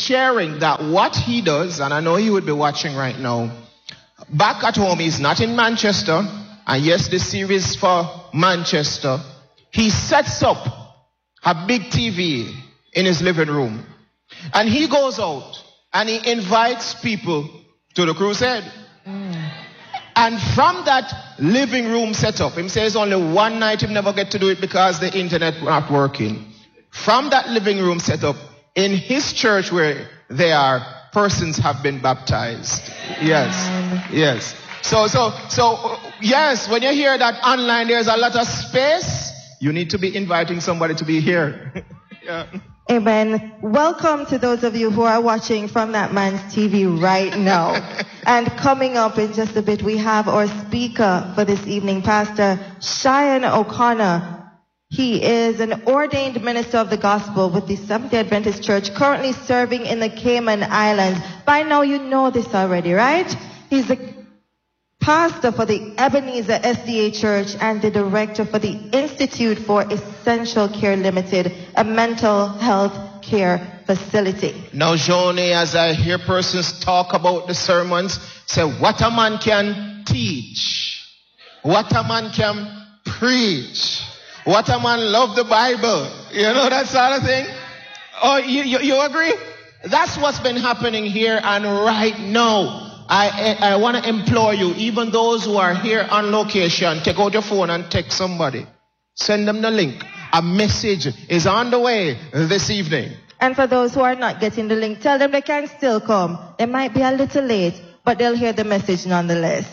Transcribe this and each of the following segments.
sharing that what he does, and I know he would be watching right now, back at home, he's not in Manchester, and yes, this series for Manchester, he sets up a big TV in his living room, and he goes out and he invites people to the crusade. And from that living room setup, him says only one night him never get to do it because the internet not working. From that living room setup, in his church where they are, persons have been baptized. Yes. So, yes, when you hear that online there's a lot of space, you need to be inviting somebody to be here. Yeah. Amen. Welcome to those of you who are watching from That Man's TV right now. And coming up in just a bit, we have our speaker for this evening, Pastor Cheyenne O'Connor. He is an ordained minister of the gospel with the Seventh-day Adventist Church, currently serving in the Cayman Islands. By now you know this already, right? He's the pastor for the Ebenezer SDA Church and the director for the Institute for Essential Care Limited, a mental health care facility. Now, Johnny, as I hear persons talk about the sermons, say what a man can teach, what a man can preach, what a man love the Bible, you know, that sort of thing. Oh, you agree? That's what's been happening here and right now. I want to implore you, even those who are here on location, take out your phone and text somebody. Send them the link. A message is on the way this evening. And for those who are not getting the link, tell them they can still come. They might be a little late, but they'll hear the message nonetheless.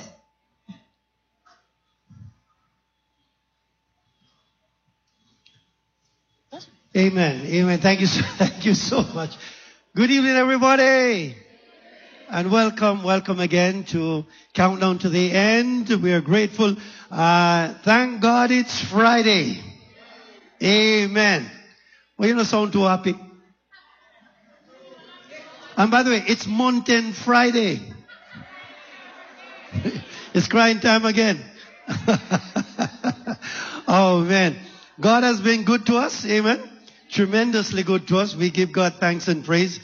Amen. Amen. Thank you so much. Good evening, everybody. And welcome again to Countdown to the End. We are grateful. Thank God it's Friday. Amen. Well, you don't sound too happy. And by the way, it's Mountain Friday. It's crying time again. Oh, man. God has been good to us. Amen. Tremendously good to us. We give God thanks and praise.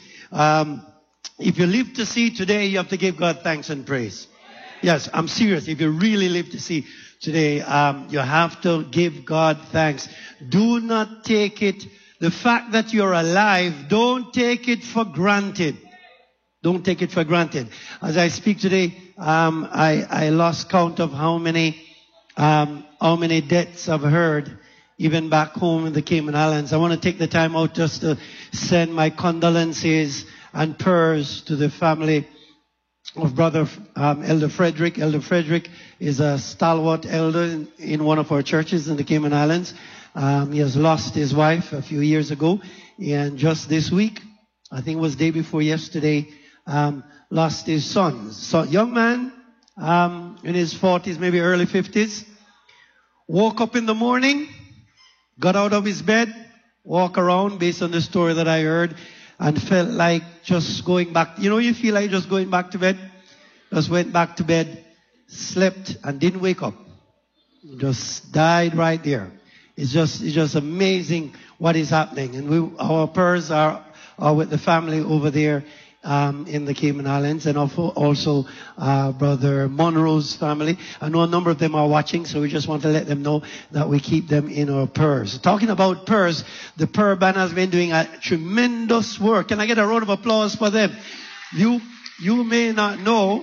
If you live to see today, you have to give God thanks and praise. Yes, I'm serious. If you really live to see today, you have to give God thanks. Do not take it, the fact that you're alive, don't take it for granted. Don't take it for granted. As I speak today, I lost count of how many deaths I've heard, even back home in the Cayman Islands. I want to take the time out just to send my condolences and prayers to the family of Brother Elder Frederick. Elder Frederick is a stalwart elder in one of our churches in the Cayman Islands. He has lost his wife a few years ago, and just this week, I think it was day before yesterday, lost his son. So, young man in his 40s, maybe early 50s, woke up in the morning, got out of his bed, walked around based on the story that I heard, and felt like just going back. You know, you feel like just going back to bed? Just went back to bed, slept, and didn't wake up. Just died right there. It's just amazing what is happening. And our prayers are with the family over there in the Cayman Islands, and also Brother Monroe's family. I know a number of them are watching, so we just want to let them know that we keep them in our prayers. Talking about prayers, the prayer band has been doing a tremendous work. Can I get a round of applause for them? You may not know,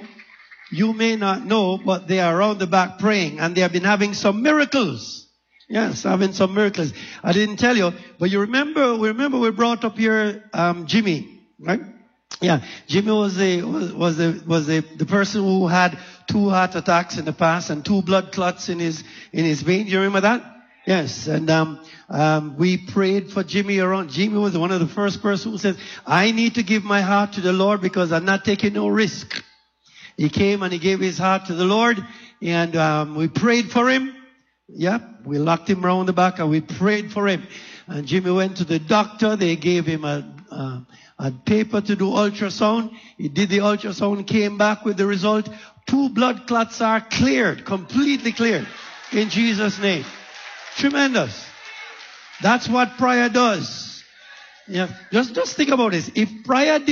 but they are around the back praying, and they have been having some miracles. Yes, having some miracles. I didn't tell you, but you remember we brought up here Jimmy, right? Yeah, Jimmy was the person who had 2 heart attacks in the past and 2 blood clots in his vein. You remember that? Yes, and we prayed for Jimmy around. Jimmy was one of the first person who said, "I need to give my heart to the Lord because I'm not taking no risk." He came and he gave his heart to the Lord, and we prayed for him. Yeah, we locked him around the back and we prayed for him. And Jimmy went to the doctor. They gave him a paper to do ultrasound. He did the ultrasound, came back with the result. 2 blood clots are cleared, completely cleared, in Jesus' name. Tremendous. That's what prayer does. Yeah, just think about this. If prayer